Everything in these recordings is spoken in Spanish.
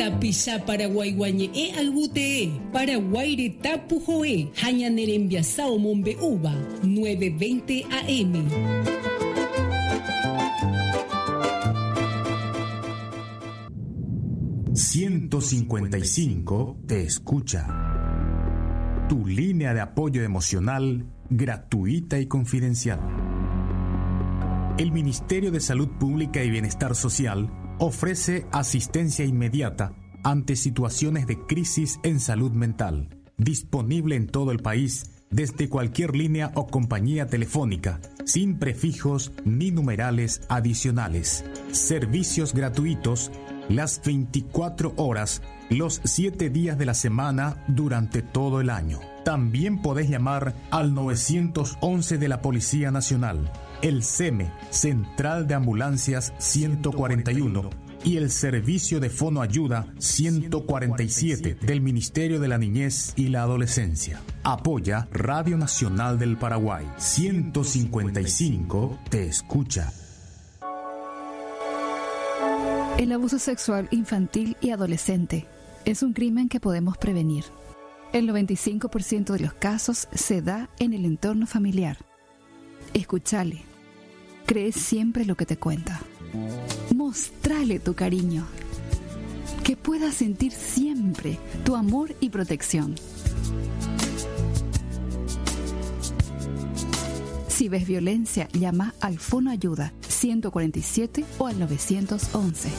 Tapisa Paraguay guañe albute Paraguay tapujoe Hañaner enviasao Mombe Uva 9:20 AM. ...155 te escucha. Tu línea de apoyo emocional gratuita y confidencial. El Ministerio de Salud Pública y Bienestar Social ofrece asistencia inmediata ante situaciones de crisis en salud mental, disponible en todo el país desde cualquier línea o compañía telefónica, sin prefijos ni numerales adicionales. Servicios gratuitos las 24 horas, los 7 días de la semana durante todo el año. También podés llamar al 911 de la Policía Nacional, el CEME, Central de Ambulancias 141, y el Servicio de Fono Ayuda 147 del Ministerio de la Niñez y la Adolescencia. Apoya Radio Nacional del Paraguay. 155 te escucha. El abuso sexual infantil y adolescente es un crimen que podemos prevenir. El 95% de los casos se da en el entorno familiar. Escúchale. Cree siempre lo que te cuenta. Mostrale tu cariño. Que pueda sentir siempre tu amor y protección. Si ves violencia, llama al Fono Ayuda 147 o al 911.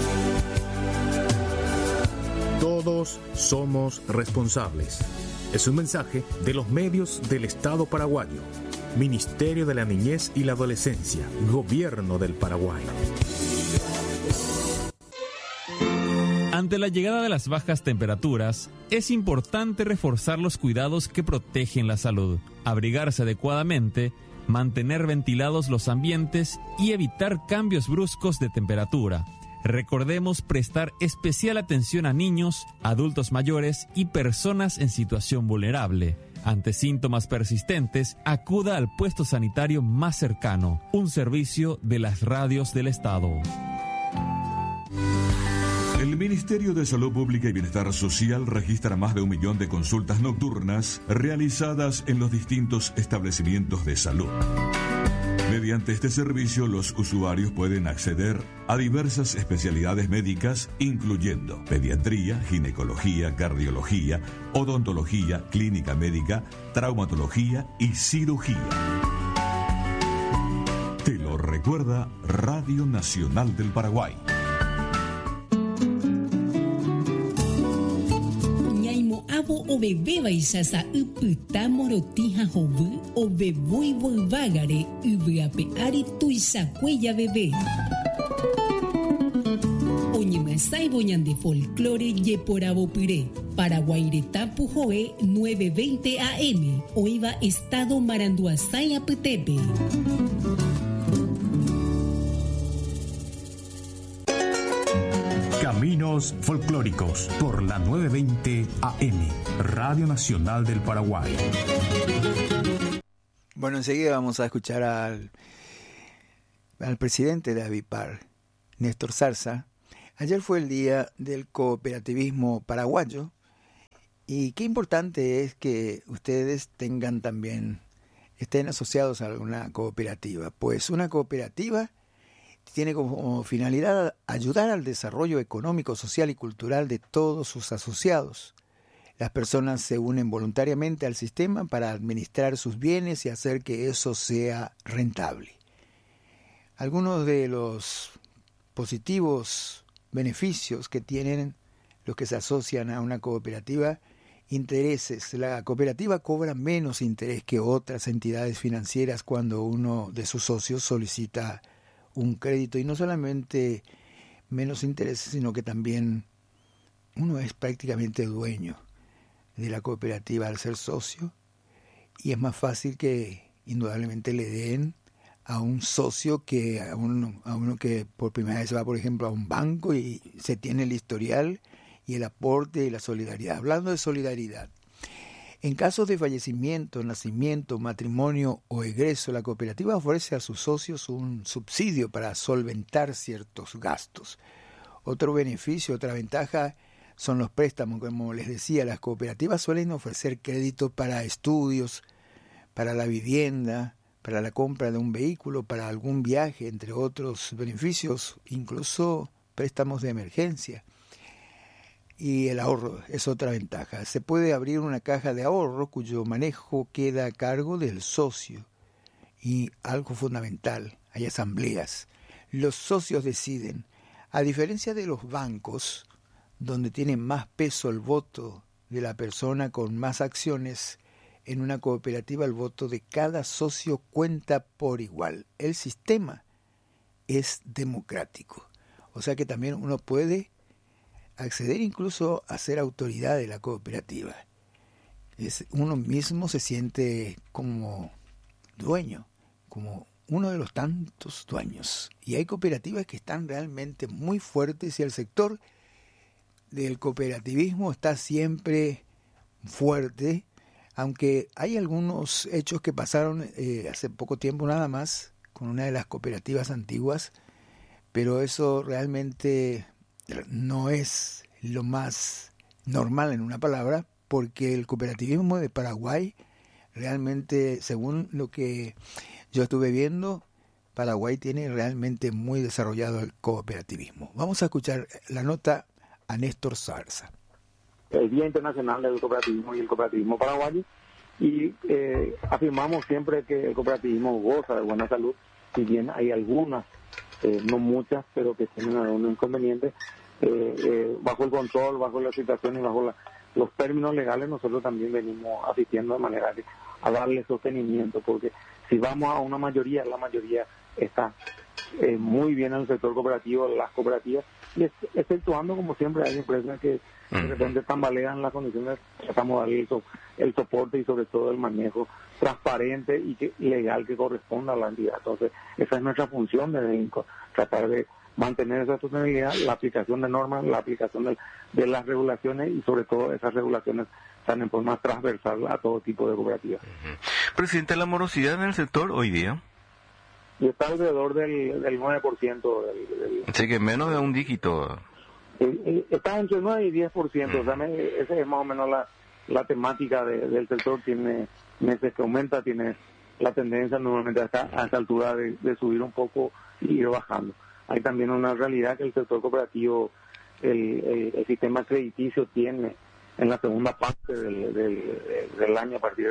Todos somos responsables. Es un mensaje de los medios del Estado paraguayo. Ministerio de la Niñez y la Adolescencia. Gobierno del Paraguay. Ante la llegada de las bajas temperaturas, es importante reforzar los cuidados que protegen la salud, abrigarse adecuadamente, mantener ventilados los ambientes y evitar cambios bruscos de temperatura. Recordemos prestar especial atención a niños, adultos mayores y personas en situación vulnerable. Ante síntomas persistentes, acuda al puesto sanitario más cercano, un servicio de las radios del Estado. El Ministerio de Salud Pública y Bienestar Social registra más de 1 millón de consultas nocturnas realizadas en los distintos establecimientos de salud. Mediante este servicio, los usuarios pueden acceder a diversas especialidades médicas, incluyendo pediatría, ginecología, cardiología, odontología, clínica médica, traumatología y cirugía. Te lo recuerda Radio Nacional del Paraguay. O bebé baisasa upita morotija jovu o bebui volvagare ubeape ari tuisa cuella bebé. Oñemasai boñan de folclore yeporabo puré. Paraguaireta pujoe 9:20 AM. Oiva Estado Maranduasay Apetepe. Caminos folclóricos por la 9:20 AM, Radio Nacional del Paraguay. Bueno, enseguida vamos a escuchar al presidente de Avipar, Néstor Zarza. Ayer fue el día del cooperativismo paraguayo y qué importante es que ustedes estén asociados a alguna cooperativa, pues una cooperativa tiene como finalidad ayudar al desarrollo económico, social y cultural de todos sus asociados. Las personas se unen voluntariamente al sistema para administrar sus bienes y hacer que eso sea rentable. Algunos de los positivos beneficios que tienen los que se asocian a una cooperativa: intereses. La cooperativa cobra menos interés que otras entidades financieras cuando uno de sus socios solicita un crédito, y no solamente menos intereses, sino que también uno es prácticamente dueño de la cooperativa al ser socio, y es más fácil que indudablemente le den a un socio que a uno que por primera vez va, por ejemplo, a un banco y se tiene el historial y el aporte y la solidaridad. Hablando de solidaridad, en casos de fallecimiento, nacimiento, matrimonio o egreso, la cooperativa ofrece a sus socios un subsidio para solventar ciertos gastos. Otro beneficio, otra ventaja son los préstamos. Como les decía, las cooperativas suelen ofrecer crédito para estudios, para la vivienda, para la compra de un vehículo, para algún viaje, entre otros beneficios, incluso préstamos de emergencia. Y el ahorro es otra ventaja. Se puede abrir una caja de ahorro cuyo manejo queda a cargo del socio. Y algo fundamental, hay asambleas. Los socios deciden. A diferencia de los bancos, donde tiene más peso el voto de la persona con más acciones, en una cooperativa el voto de cada socio cuenta por igual. El sistema es democrático. O sea que también uno puede acceder incluso a ser autoridad de la cooperativa. Uno mismo se siente como dueño, como uno de los tantos dueños. Y hay cooperativas que están realmente muy fuertes y el sector del cooperativismo está siempre fuerte, aunque hay algunos hechos que pasaron hace poco tiempo nada más con una de las cooperativas antiguas, pero eso realmente no es lo más normal en una palabra, porque el cooperativismo de Paraguay realmente, según lo que yo estuve viendo, Paraguay tiene realmente muy desarrollado el cooperativismo. Vamos a escuchar la nota a Néstor Zarza. El Día Internacional del Cooperativismo y el Cooperativismo Paraguayo, y afirmamos siempre que el cooperativismo goza de buena salud, si bien hay algunas, no muchas, pero que tienen algunos inconvenientes, bajo el control, bajo la situación y bajo los términos legales. Nosotros también venimos asistiendo de manera a darle sostenimiento, porque si vamos a una mayoría, la mayoría está muy bien en el sector cooperativo, las cooperativas, y exceptuando, como siempre, hay empresas que de repente tambalean las condiciones. Tratamos de darle el soporte y sobre todo el manejo transparente y legal que corresponda a la entidad. Entonces, esa es nuestra función desde INCO, tratar de mantener esa sostenibilidad, la aplicación de normas, la aplicación de las regulaciones, y sobre todo esas regulaciones están en forma transversal a todo tipo de cooperativas. Presidente, ¿la morosidad en el sector hoy día? Y está alrededor del 9%. Así que menos de un dígito. Está entre 9 y 10%. O sea, esa es más o menos la temática del sector. Tiene meses que aumenta, tiene la tendencia normalmente a esta altura de subir un poco y ir bajando. Hay también una realidad que el sector cooperativo, el sistema crediticio tiene en la segunda parte del año, a partir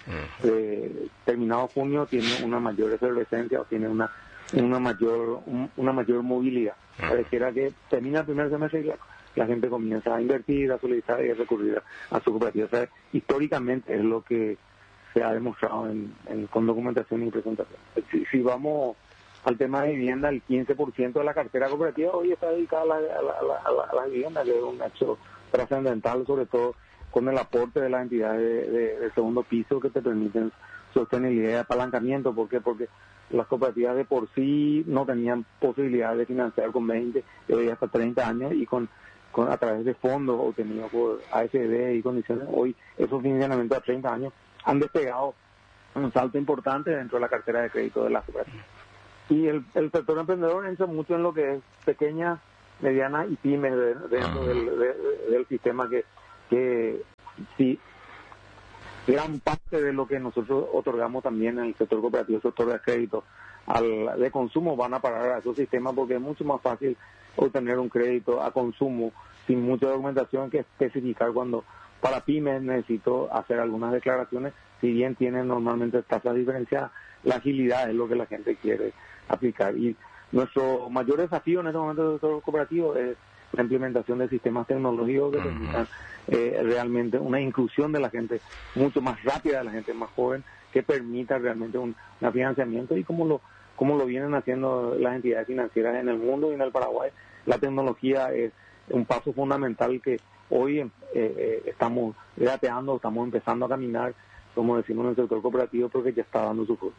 de terminado junio, tiene una mayor efervescencia o tiene una mayor movilidad. Pareciera que termina el primer semestre y la gente comienza a invertir, a solicitar y a recurrir a su cooperativa. O sea, históricamente es lo que se ha demostrado con documentación y presentación. Si vamos al tema de vivienda, el 15% de la cartera cooperativa hoy está dedicada a la vivienda, que es un hecho trascendental, sobre todo con el aporte de las entidades de segundo piso que te permiten sostenibilidad y apalancamiento. ¿Por qué? Porque las cooperativas de por sí no tenían posibilidad de financiar con 20, hoy hasta 30 años, y a través de fondos obtenidos por AFD y condiciones, hoy esos financiamientos a 30 años han despegado un salto importante dentro de la cartera de crédito de las cooperativas. Y el sector emprendedor entra mucho en lo que es pequeña, mediana y pymes dentro del sistema, que sí, gran parte de lo que nosotros otorgamos también en el sector cooperativo, el sector de crédito de consumo, van a parar a esos sistemas, porque es mucho más fácil obtener un crédito a consumo sin mucha documentación que especificar cuando para pymes necesito hacer algunas declaraciones, si bien tienen normalmente tasas diferenciadas. La agilidad es lo que la gente quiere aplicar, y nuestro mayor desafío en este momento del sector cooperativo es la implementación de sistemas tecnológicos que permitan realmente una inclusión de la gente mucho más rápida, de la gente más joven, que permita realmente un financiamiento, y como lo vienen haciendo las entidades financieras en el mundo y en el Paraguay. La tecnología es un paso fundamental que hoy estamos gateando, estamos empezando a caminar, como decimos en el sector cooperativo, porque ya está dando sus frutos.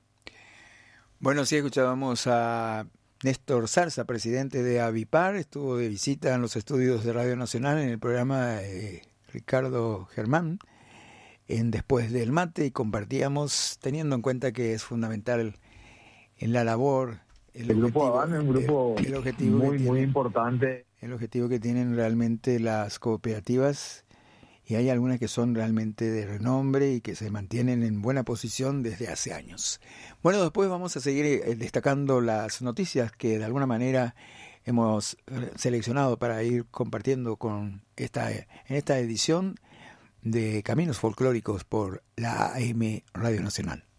Bueno, sí, escuchábamos a Néstor Zarza, presidente de Avipar. Estuvo de visita en los estudios de Radio Nacional en el programa Ricardo Germán en Después del Mate, y compartíamos, teniendo en cuenta que es fundamental en la labor El grupo Avan es un grupo muy importante. El objetivo que tienen realmente las cooperativas, y hay algunas que son realmente de renombre y que se mantienen en buena posición desde hace años. Bueno, después vamos a seguir destacando las noticias que de alguna manera hemos seleccionado para ir compartiendo en esta edición de Caminos Folclóricos por la AM Radio Nacional.